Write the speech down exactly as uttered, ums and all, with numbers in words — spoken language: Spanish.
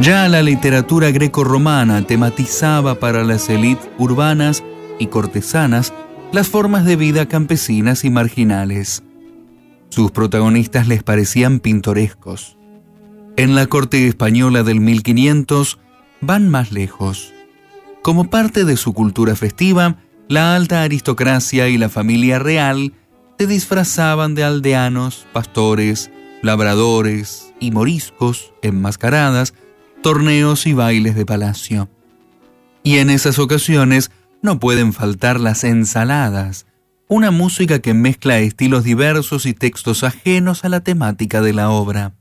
Ya la literatura grecorromana tematizaba para las élites urbanas y cortesanas las formas de vida campesinas y marginales. Sus protagonistas les parecían pintorescos. En la corte española del mil quinientos van más lejos. Como parte de su cultura festiva, la alta aristocracia y la familia real se disfrazaban de aldeanos, pastores, labradores y moriscos en mascaradas, torneos y bailes de palacio. Y en esas ocasiones no pueden faltar las ensaladas, una música que mezcla estilos diversos y textos ajenos a la temática de la obra.